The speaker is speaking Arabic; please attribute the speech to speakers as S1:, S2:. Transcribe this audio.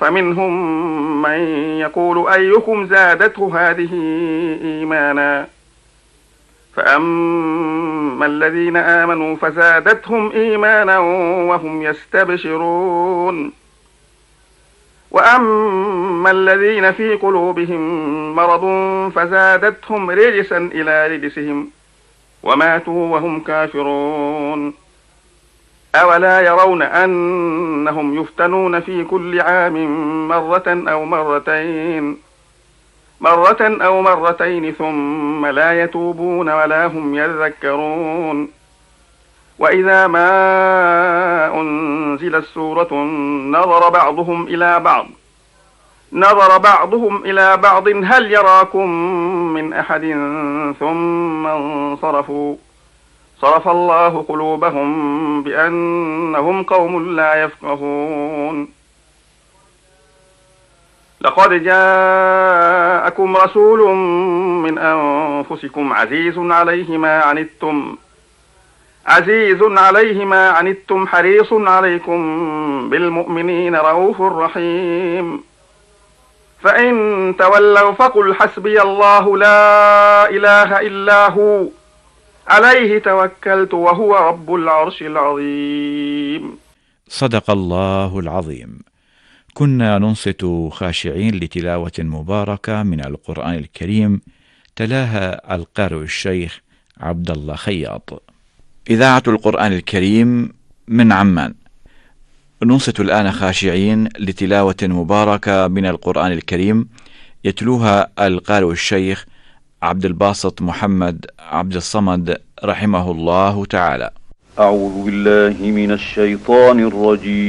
S1: فمنهم من يقول أيكم زادته هذه إيمانا فأما الذين آمنوا فزادتهم إيمانا وهم يستبشرون وأما الذين في قلوبهم مرض فزادتهم رجسا إلى رجسهم وماتوا وهم كافرون أولا يرون أنهم يفتنون في كل عام مرة أو مرتين ثم لا يتوبون ولا هم يذكرون وإذا ما أنزلت سورة نظر بعضهم إلى بعض هل يراكم من أحد ثم انصرفوا صرف الله قلوبهم بأنهم قوم لا يفقهون لقد جاءكم رسول من أنفسكم عزيز عليه ما عنتم حريص عليكم بالمؤمنين رؤوف رحيم فإن تولوا فقل حسبي الله لا إله إلا هو عليه توكلت وهو رب العرش العظيم.
S2: صدق الله العظيم. كنا ننصت خاشعين لتلاوة مباركة من القرآن الكريم تلاها القارئ الشيخ عبد الله خياط. إذاعة القرآن الكريم من عمان. ننصت الآن خاشعين لتلاوة مباركة من القرآن الكريم يتلوها القارئ الشيخ عبد الباسط محمد عبد الصمد رحمه الله تعالى.
S3: أعوذ بالله من الشيطان الرجيم.